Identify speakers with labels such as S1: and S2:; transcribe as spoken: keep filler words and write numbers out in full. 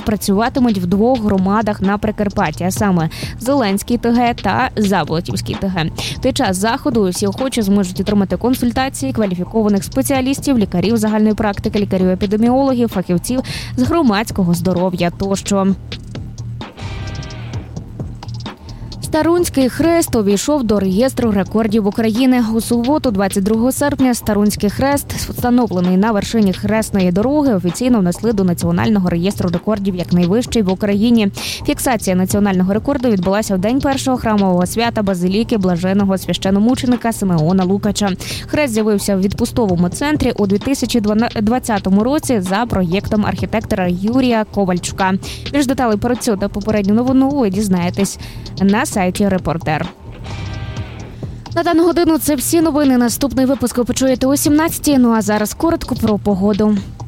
S1: працюватимуть в двох громадах на Прикарпатті, а саме Зеленський ТГ та Заболотівський ТГ. В той час заходу усі охочі зможуть отримати консультації кваліфікованих спеціалістів, лікарів загальної практики, лікарів-епідеміологів, фахівців з громадського здоров'я тощо. Старунський хрест увійшов до реєстру рекордів України. У суботу, двадцять другого серпня, Старунський хрест, встановлений на вершині хресної дороги, офіційно внесли до Національного реєстру рекордів як найвищий в Україні. Фіксація національного рекорду відбулася в день першого храмового свята Базиліки блаженого священомученика Симеона Лукача. Хрест з'явився в відпустовому центрі у дві тисячі двадцятому році за проєктом архітектора Юрія Ковальчука. Більш деталей про цю та попередню новину ви дізнаєтесь на сайті «Репортер». На дану годину це всі новини. Наступний випуск ви почуєте о сімнадцятій. Ну а зараз коротко про погоду.